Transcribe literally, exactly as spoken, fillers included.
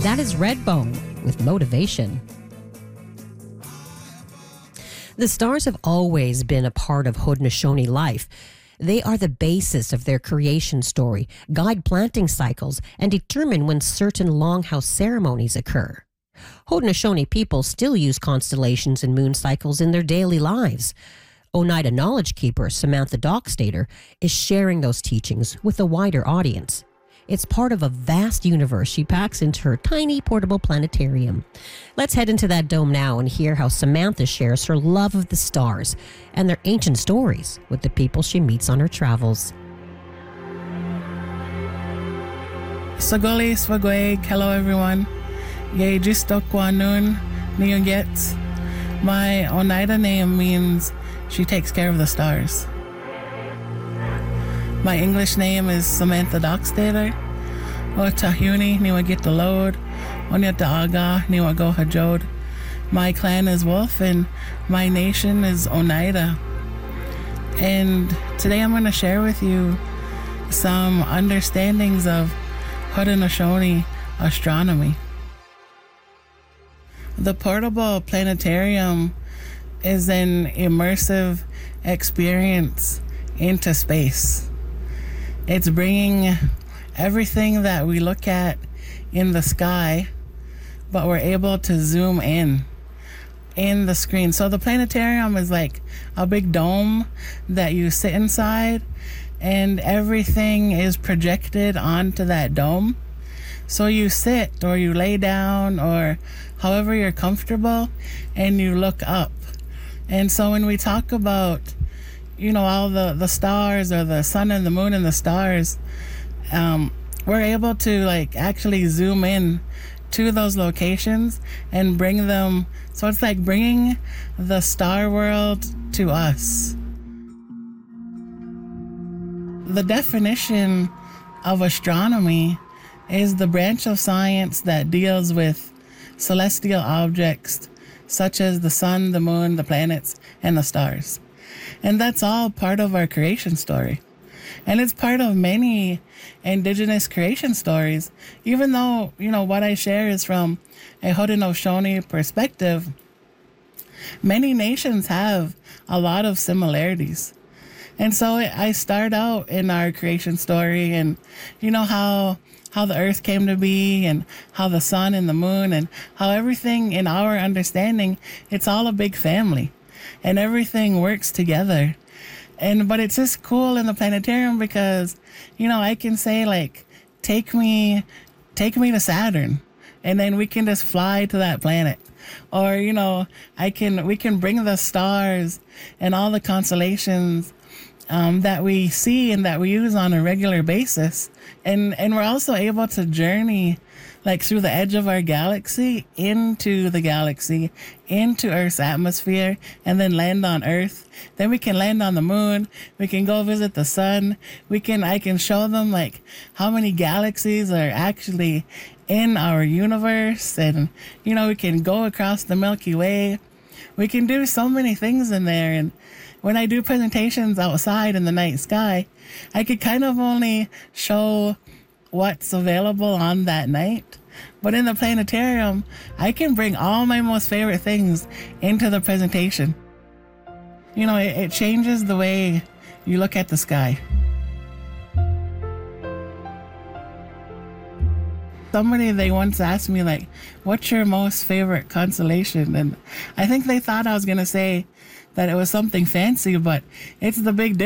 That is Redbone with Motivation. The stars have always been a part of Haudenosaunee life. They are the basis of their creation story, guide planting cycles, and determine when certain longhouse ceremonies occur. Haudenosaunee people still use constellations and moon cycles in their daily lives. Oneida Knowledge Keeper Samantha Dockstader is sharing those teachings with a wider audience. It's part of a vast universe she packs into her tiny portable planetarium. Let's head into that dome now and hear how Samantha shares her love of the stars and their ancient stories with the people she meets on her travels. Sagoli Swagwe, hello everyone. Ye Jistokwanun Niyogets. My Oneida name means she takes care of the stars. My English name is Samantha Dockstader. O Tahuni Niwa Get the Load. Onyata Aga Niwa Go Hajod. My clan is Wolf and my nation is Oneida. And today I'm going to share with you some understandings of Haudenosaunee astronomy. The portable planetarium is an immersive experience into space. It's bringing everything that we look at in the sky, but we're able to zoom in in the screen. So the planetarium is like a big dome that you sit inside, and everything is projected onto that dome. So you sit or you lay down or however you're comfortable, and you look up. And so when we talk about, you know, all the, the stars or the sun and the moon and the stars, um, we're able to like actually zoom in to those locations and bring them. So it's like bringing the star world to us. The definition of astronomy is the branch of science that deals with celestial objects such as the sun, the moon, the planets, and the stars. And that's all part of our creation story. And it's part of many indigenous creation stories. Even though, you know, what I share is from a Haudenosaunee perspective, many nations have a lot of similarities. And so I start out in our creation story and, you know, how how the earth came to be and how the sun and the moon and how everything in our understanding, it's all a big family and everything works together. And but it's just cool in the planetarium because, you know, I can say like, take me, take me to Saturn, and then we can just fly to that planet. Or, you know, I can we can bring the stars and all the constellations um, that we see and that we use on a regular basis, and and we're also able to journey like through the edge of our galaxy into the galaxy, into Earth's atmosphere, and then land on Earth. Then we can land on the moon. We can go visit the sun. We can, I can show them like how many galaxies are actually in our universe. And, you know, we can go across the Milky Way. We can do so many things in there. And when I do presentations outside in the night sky, I could kind of only show what's available on that night. But in the planetarium, I can bring all my most favorite things into the presentation. You know, it, it changes the way you look at the sky. Somebody, they once asked me, like, what's your most favorite constellation? And I think they thought I was going to say that it was something fancy, but it's the Big Dipper.